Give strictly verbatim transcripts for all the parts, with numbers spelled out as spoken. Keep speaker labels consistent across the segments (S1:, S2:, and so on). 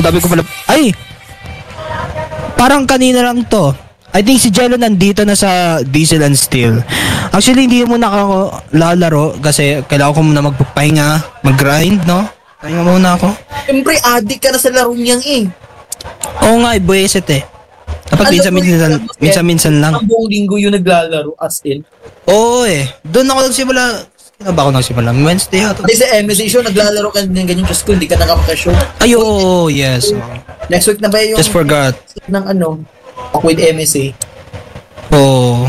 S1: Katabi ko pala. Ay! Parang kanina lang to. I think si Jello nandito na sa Diesel and Steel. Actually, hindi mo na ako lalaro kasi kailangan ko muna magpapahinga, mag-grind, no? Pahinga muna ako.
S2: Siyempre, addict ka na sa laro niyang eh.
S1: Oo nga, ibueset eh. Dapat minsan-minsan, minsan-minsan lang.
S2: Ang buong linggo yung naglalaro as in.
S1: Oo eh. Doon ako nagsimula. Kaya ba ako nagsimula? Wednesday ata.
S2: Kasi sa M S A show, naglalaro ka ng ganyan just kung hindi ka nakapaka-show.
S1: Ay, oo, yes.
S2: Next week na ba yung...
S1: Just forgot.
S2: ...ng ano, ako with M S A.
S1: Oo.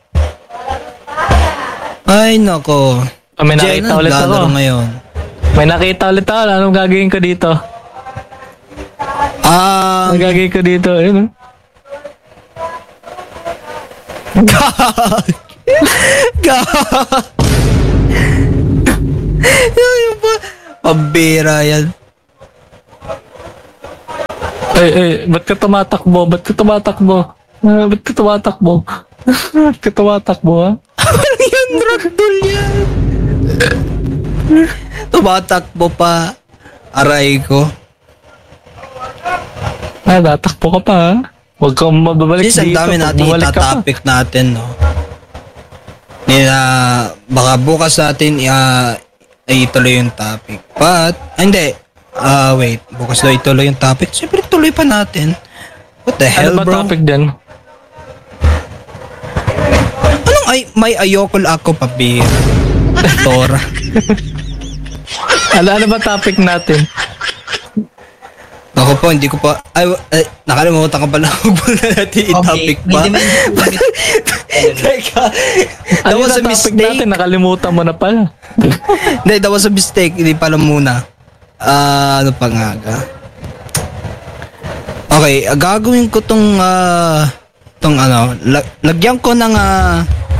S1: Ay, nako.
S3: Ah, may nakita ulit ako.
S1: Ngayon.
S3: May nakita ulit ako. Anong gagawin ko dito?
S1: Ah,
S3: Anong gagawin ko dito? Ayun.
S1: God! God! Yung pa, pambira yan.
S3: Ay, ay, ba't ka tumatakbo? Ba't ka tumatakbo? Uh, ba't ka tumatakbo? Ba't ka tumatakbo, ha?
S1: Ano yan, ragdoll yan? Tumatakbo pa. Aray ko.
S3: Ah, natakbo ka pa, ha? Huwag kang mababalik
S1: Sis,
S3: dito.
S1: ang dami natin itatopic natin, no? Nila, baka bukas natin uh, ay ituloy yung topic. But, hindi. Ah, uh, wait. Bukas daw ituloy yung topic. Siyempre, tuloy pa natin. What the hell,
S3: ano ba
S1: bro?
S3: topic dyan?
S1: Anong ay, may ayokol ako, papi? Tora.
S3: Ano, ano ba topic natin?
S1: Ako po, hindi ko pa, ay, ay nakalimutan ka pala. Huwag mo na natin i-topic pa. Teka, that
S3: Ano
S1: was
S3: na
S1: a
S3: topic
S1: mistake.
S3: natin? Nakalimutan mo na pala.
S1: Hindi, that was a mistake. Hindi pala muna. Ah, ano pa nga ga? Okay, uh, gagawin ko tong, ah, uh, tong ano, lag- lagyan ko ng, ah, uh,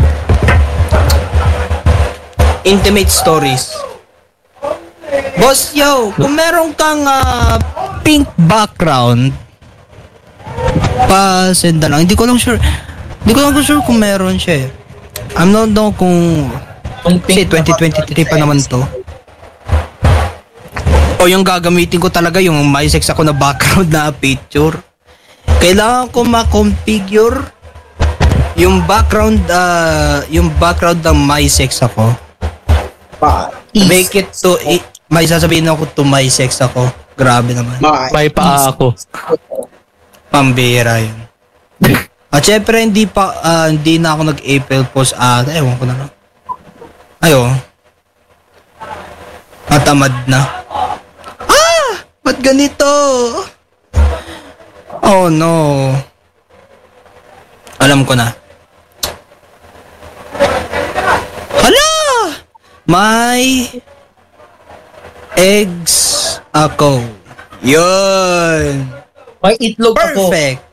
S1: intimate stories. Boss, yo, kung meron kang uh, pink background, pa-send na lang. Hindi ko lang sure. Hindi ko lang sure kung meron siya eh. I'm not know kung... Kasi twenty twenty-three pa naman to. O yung gagamitin ko talaga, yung may sex ako na background na picture. Kailangan ko ma-configure yung background, uh, yung background ng my sex ako. Make it to... I- may sasabihin ako to my sex ako. Grabe naman.
S3: May paa ako.
S1: Pambira yun. At syempre hindi pa, uh, hindi na ako nag-April Fools ata. Ewan ko na lang. Ayo. Matamad na. Ah! Ba't ganito? Oh no. Alam ko na. Hala! May eggs ako. Yun.
S2: May itlog ako.
S1: Perfect.